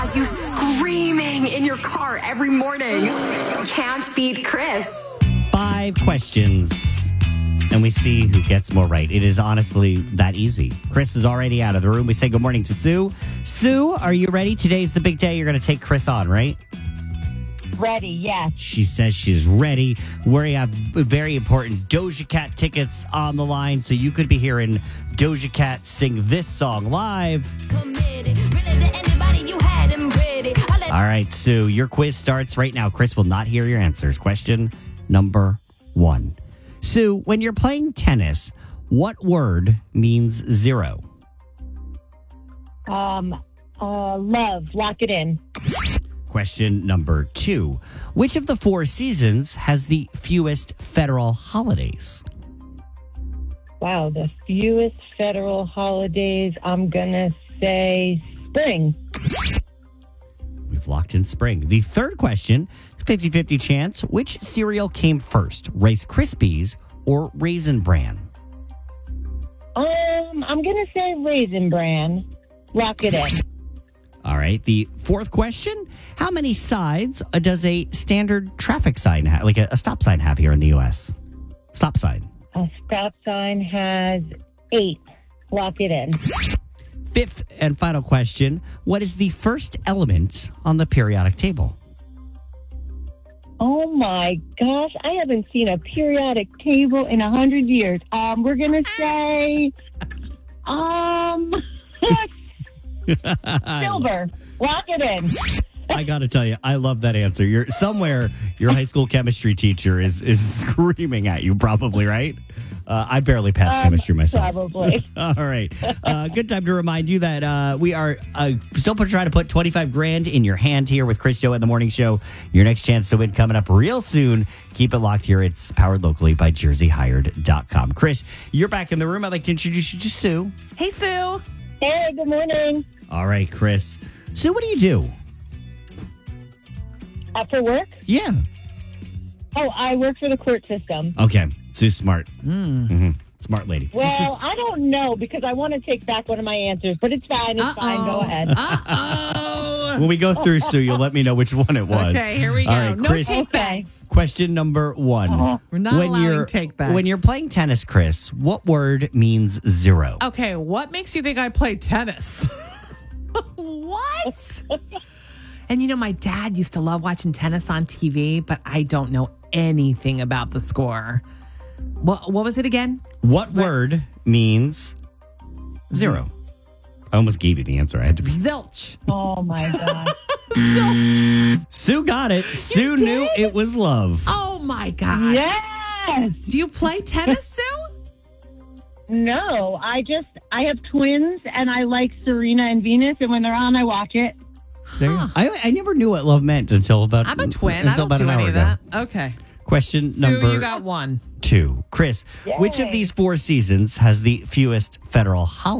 has you screaming in your car every morning. Can't beat Chris. 5 questions, and we see who gets more right. It is honestly that easy. Chris is already out of the room. We say good morning to Sue. Sue, are you ready? Today's the big day. You're going to take Chris on, right? Ready, yes. She says she's ready. We have very important Doja Cat tickets on the line, so you could be hearing Doja Cat sing this song live. All right, Sue, your quiz starts right now. Chris will not hear your answers. Question number 1. Sue, when you're playing tennis, what word means 0? Love, lock it in. Question number 2. Which of the 4 seasons has the fewest federal holidays? Wow, the fewest federal holidays, I'm going to say spring. We've locked in spring. The third question, 50-50 chance. Which cereal came first, Rice Krispies or Raisin Bran? I'm going to say Raisin Bran. Lock it in. All right. The fourth question, how many sides does a standard traffic sign have, like a stop sign have here in the U.S.? Stop sign. A stop sign has 8. Lock it in. Fifth and final question, what is the first element on the periodic table? Oh my gosh, I haven't seen a periodic table in 100 years. We're going to say silver. Lock it in. I got to tell you, I love that answer. Your high school chemistry teacher is screaming at you, probably, right? I barely passed chemistry myself. Probably. All right. Good time to remind you that we are still trying to put 25 grand in your hand here with Chris Joe at the Morning Show. Your next chance to win coming up real soon. Keep it locked here. It's powered locally by jerseyhired.com. Chris, you're back in the room. I'd like to introduce you to Sue. Hey, Sue. Hey, good morning. All right, Chris. Sue, what do you do? After work? Yeah. Oh, I work for the court system. Okay. Sue's smart. Mm-hmm. Smart lady. Well, I don't know because I want to take back one of my answers, but it's fine. It's fine. Go ahead. When we go through, Sue, you'll let me know which one it was. Okay, here we go. All right, No Chris, takebacks. Question number 1. We're not allowing takebacks. When you're playing tennis, Chris, what word means 0? Okay, what makes you think I play tennis? What? And my dad used to love watching tennis on TV, but I don't know anything about the score. What was it again? What word means 0? I almost gave you the answer. I had to be. Zilch. Oh, my God. Zilch. Sue got it. Sue knew it was love. Oh, my gosh. Yes. Do you play tennis, Sue? No, I have twins, and I like Serena and Venus, and when they're on, I watch it. There you go. I never knew what love meant until about I'm a twin. I don't do any of that. Okay. Question Sue, number you got 1. 2. Chris, which of these 4 seasons has the fewest federal holidays?